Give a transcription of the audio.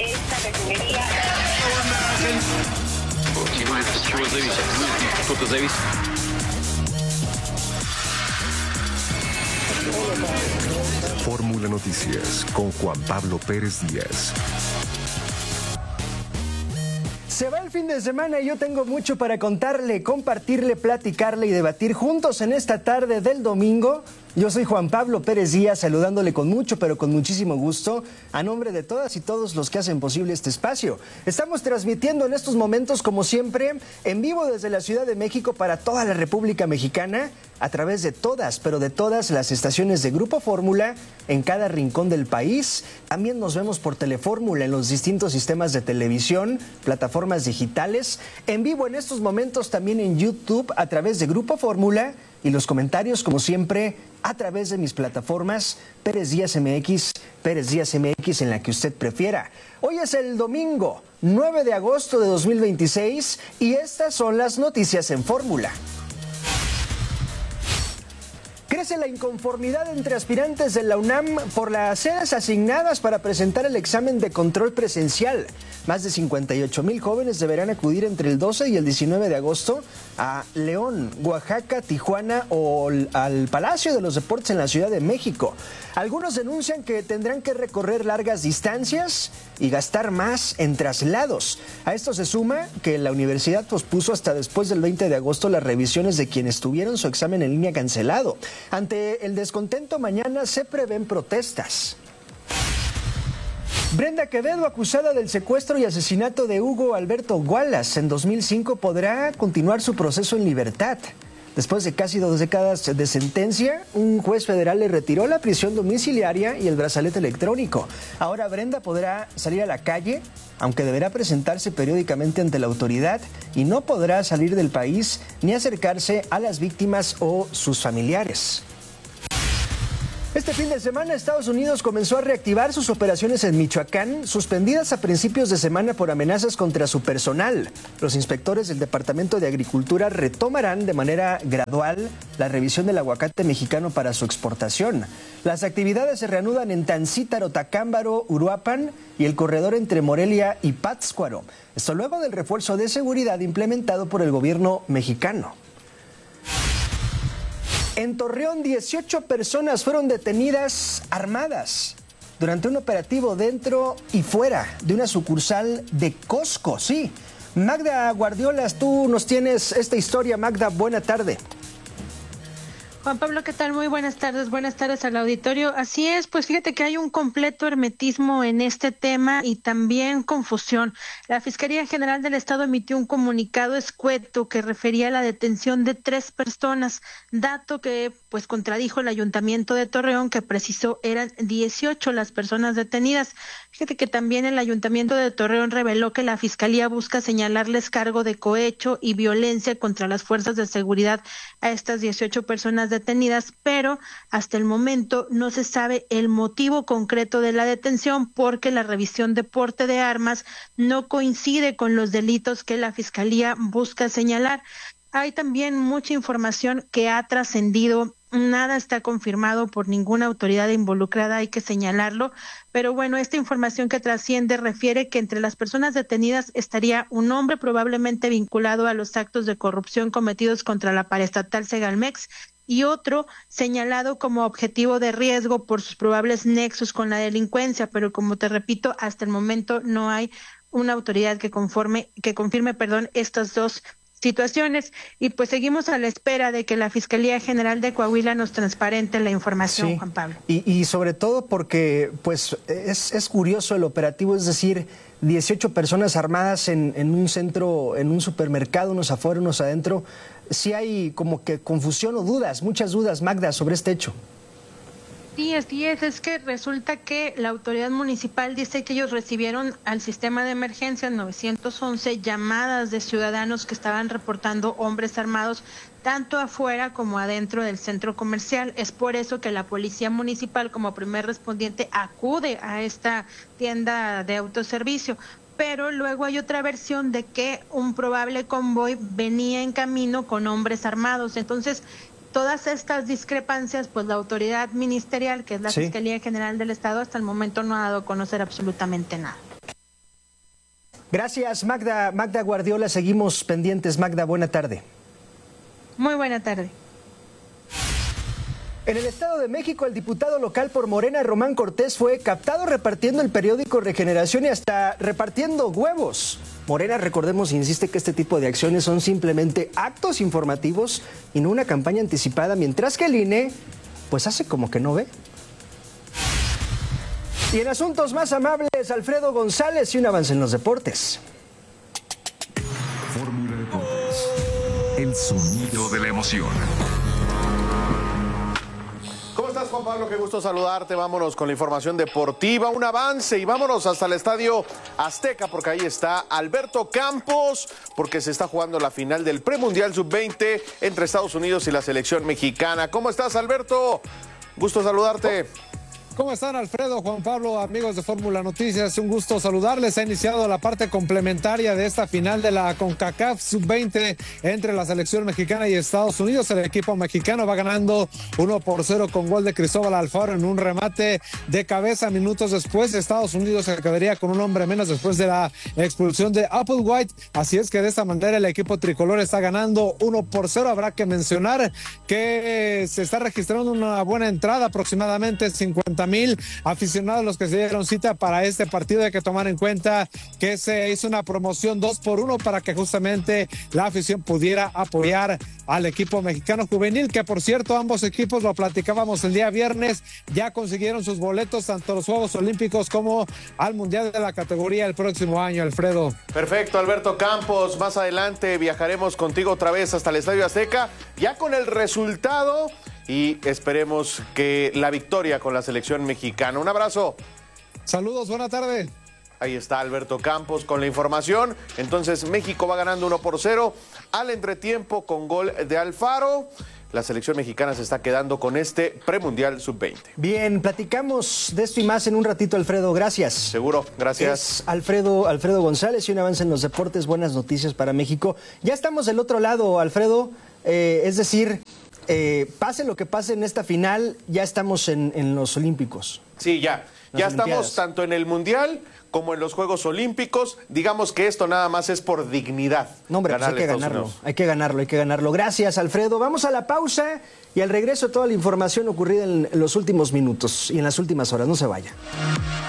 esta refinería. Fórmula Noticias con Juan Pablo Pérez Díaz. Se va el fin de semana y yo tengo mucho para contarle, compartirle, platicarle y debatir juntos en esta tarde del domingo. Yo soy Juan Pablo Pérez Díaz, saludándole con mucho, pero con muchísimo gusto, a nombre de todas y todos los que hacen posible este espacio. Estamos transmitiendo en estos momentos, como siempre, en vivo desde la Ciudad de México para toda la República Mexicana, a través de todas, pero de todas las estaciones de Grupo Fórmula en cada rincón del país. También nos vemos por Telefórmula en los distintos sistemas de televisión, plataformas digitales, en vivo en estos momentos también en YouTube a través de Grupo Fórmula y los comentarios, como siempre, a través de mis plataformas Pérez Díaz MX, Pérez Díaz MX en la que usted prefiera. Hoy es el domingo 9 de agosto de 2026 y estas son las noticias en Fórmula. Crece la inconformidad entre aspirantes de la UNAM por las sedes asignadas para presentar el examen de control presencial. Más de 58,000 jóvenes deberán acudir entre el 12 y el 19 de agosto a León, Oaxaca, Tijuana o al Palacio de los Deportes en la Ciudad de México. Algunos denuncian que tendrán que recorrer largas distancias y gastar más en traslados. A esto se suma que la universidad pospuso hasta después del 20 de agosto las revisiones de quienes tuvieron su examen en línea cancelado. Ante el descontento, mañana se prevén protestas. Brenda Quevedo, acusada del secuestro y asesinato de Hugo Alberto Wallace en 2005, podrá continuar su proceso en libertad. Después de casi 2 décadas de sentencia, un juez federal le retiró la prisión domiciliaria y el brazalete electrónico. Ahora Brenda podrá salir a la calle, aunque deberá presentarse periódicamente ante la autoridad y no podrá salir del país ni acercarse a las víctimas o sus familiares. Este fin de semana, Estados Unidos comenzó a reactivar sus operaciones en Michoacán, suspendidas a principios de semana por amenazas contra su personal. Los inspectores del Departamento de Agricultura retomarán de manera gradual la revisión del aguacate mexicano para su exportación. Las actividades se reanudan en Tancítaro, Tacámbaro, Uruapan y el corredor entre Morelia y Pátzcuaro. Esto luego del refuerzo de seguridad implementado por el gobierno mexicano. En Torreón, 18 personas fueron detenidas armadas durante un operativo dentro y fuera de una sucursal de Costco. Sí, Magda Guardiolas, tú nos tienes esta historia. Magda, buena tarde. Juan Pablo, ¿qué tal? Muy buenas tardes al auditorio. Así es, pues fíjate que hay un completo hermetismo en este tema y también confusión. La Fiscalía General del Estado emitió un comunicado escueto que refería a la detención de 3 personas, dato que pues contradijo el Ayuntamiento de Torreón, que precisó eran 18 las personas detenidas. Fíjate que también el Ayuntamiento de Torreón reveló que la Fiscalía busca señalarles cargo de cohecho y violencia contra las fuerzas de seguridad a estas 18 personas detenidas, pero hasta el momento no se sabe el motivo concreto de la detención porque la revisión de porte de armas no coincide con los delitos que la Fiscalía busca señalar. Hay también mucha información que ha trascendido. Nada está confirmado por ninguna autoridad involucrada, hay que señalarlo, pero bueno, esta información que trasciende refiere que entre las personas detenidas estaría un hombre probablemente vinculado a los actos de corrupción cometidos contra la paraestatal Segalmex y otro señalado como objetivo de riesgo por sus probables nexos con la delincuencia, pero como te repito, hasta el momento no hay una autoridad que confirme, estas dos situaciones y pues seguimos a la espera de que la Fiscalía General de Coahuila nos transparente la información, sí. Juan Pablo. Y sobre todo porque pues es curioso el operativo, es decir, 18 personas armadas en un centro, en un supermercado, unos afuera, unos adentro. Sí hay como que confusión o dudas, muchas dudas, Magda, sobre este hecho. Sí, así es que resulta que la autoridad municipal dice que ellos recibieron al sistema de emergencia 911 llamadas de ciudadanos que estaban reportando hombres armados tanto afuera como adentro del centro comercial. Es por eso que la policía municipal como primer respondiente acude a esta tienda de autoservicio. Pero luego hay otra versión de que un probable convoy venía en camino con hombres armados. Entonces, todas estas discrepancias, pues la autoridad ministerial, que es la Fiscalía General del Estado, hasta el momento no ha dado a conocer absolutamente nada. Gracias, Magda. Magda Guardiola, seguimos pendientes. Magda, buena tarde. Muy buena tarde. En el Estado de México, el diputado local por Morena, Román Cortés, fue captado repartiendo el periódico Regeneración y hasta repartiendo huevos. Morena, recordemos, insiste que este tipo de acciones son simplemente actos informativos y no una campaña anticipada, mientras que el INE, pues hace como que no ve. Y en asuntos más amables, Alfredo González y un avance en los deportes. Fórmula Deportes. El sonido de la emoción. ¿Cómo estás, Juan Pablo? Qué gusto saludarte. Vámonos con la información deportiva, un avance y vámonos hasta el Estadio Azteca porque ahí está Alberto Campos porque se está jugando la final del Premundial Sub-20 entre Estados Unidos y la selección mexicana. ¿Cómo estás, Alberto? Gusto saludarte. ¿Cómo están, Alfredo, Juan Pablo, amigos de Fórmula Noticias? Un gusto saludarles. Ha iniciado la parte complementaria de esta final de la CONCACAF Sub-20 entre la selección mexicana y Estados Unidos. El equipo mexicano va ganando 1-0 con gol de Cristóbal Alfaro en un remate de cabeza. Minutos después, Estados Unidos se quedaría con un hombre menos después de la expulsión de Applewhite. Así es que de esta manera el equipo tricolor está ganando 1-0. Habrá que mencionar que se está registrando una buena entrada, aproximadamente 50,000 aficionados los que se dieron cita para este partido. Hay que tomar en cuenta que se hizo una promoción 2-1 para que justamente la afición pudiera apoyar al equipo mexicano juvenil, que por cierto ambos equipos, lo platicábamos el día viernes, ya consiguieron sus boletos tanto a los Juegos Olímpicos como al Mundial de la categoría el próximo año, Alfredo. Perfecto, Alberto Campos. Más adelante viajaremos contigo otra vez hasta el Estadio Azteca, ya con el resultado y esperemos que la victoria con la selección mexicana. Un abrazo. Saludos, buena tarde. Ahí está Alberto Campos con la información. Entonces México va ganando 1-0 al entretiempo con gol de Alfaro. La selección mexicana se está quedando con este premundial sub-20. Bien, platicamos de esto y más en un ratito, Alfredo. Gracias. Seguro, gracias. Es Alfredo González y un avance en los deportes. Buenas noticias para México. Ya estamos del otro lado, Alfredo. Es decir, pase lo que pase en esta final, ya estamos en los Olímpicos. Sí, ya estamos tanto en el Mundial como en los Juegos Olímpicos. Digamos que esto nada más es por dignidad. No, hombre, pues hay que ganarlo. Gracias, Alfredo. Vamos a la pausa y al regreso toda la información ocurrida en los últimos minutos y en las últimas horas. No se vaya.